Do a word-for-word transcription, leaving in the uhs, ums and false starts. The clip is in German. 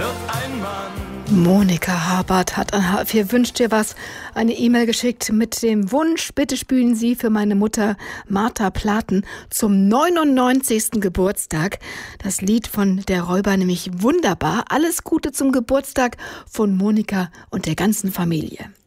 wird ein Mann. Monika Habart hat an H vier Wünscht dir was eine E-Mail geschickt mit dem Wunsch, bitte spielen Sie für meine Mutter Martha Platen zum neunundneunzigsten Geburtstag das Lied von Der Räuber, nämlich Wunderbar. Alles Gute zum Geburtstag von Monika und der ganzen Familie.